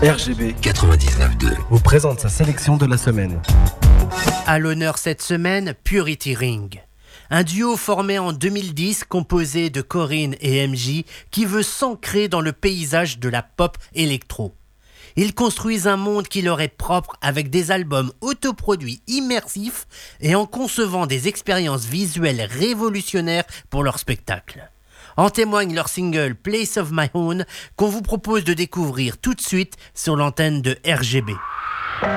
RGB 99.2 vous présente sa sélection de la semaine. À l'honneur cette semaine, Purity Ring. Un duo formé en 2010 composé de Corinne et MJ qui veut s'ancrer dans le paysage de la pop électro. Ils construisent un monde qui leur est propre avec des albums autoproduits immersifs et en concevant des expériences visuelles révolutionnaires pour leur spectacle. En témoigne leur single Place of My Own qu'on vous propose de découvrir tout de suite sur l'antenne de RGB.